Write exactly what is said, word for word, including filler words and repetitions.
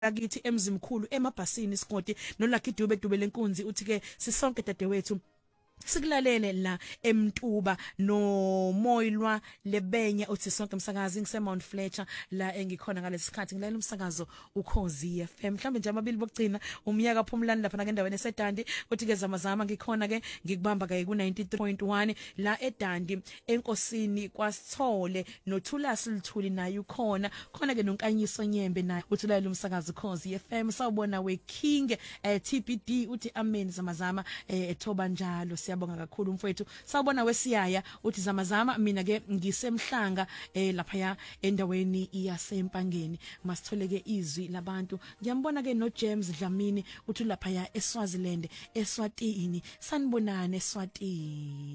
Akithi emzimkhulu emabhasini isigodi noLucky Dube Dube lenkunzi uthi ke sisonke dadewethu sikulalele la eMtuba no Moyilwa Lebenya uthi sonke umsakazi ngise Mount Fletcher la engikhona ngalesikhathi ngilalela umsakazo uKhozi F M mhlambe nje amabili bokugcina umnyaka phumlani lapha endaweni eseDandi uthi ke zamazama ngikhona ke ngikubamba ke ku ninety-three point one la eDandi enkosini kwaSithole noThulasi Lithuli naye ukhona khona ke nonkanyiso Nyembe naye uthi lalela umsakazo uKhozi F M sawubona we King eh, T P D uthi amen zamazama eh, ethoba njalo siyabonga kakhulu mfowethu sawubona wesiyaya uthi zamazama mina ke ngisemhlanga eh lapha ya endaweni yasempangeni masitholeke izwi labantu ngiyambona ke no James Dlamini uthi lapha ya eSwaziland eSwatini sanibonane eSwatini.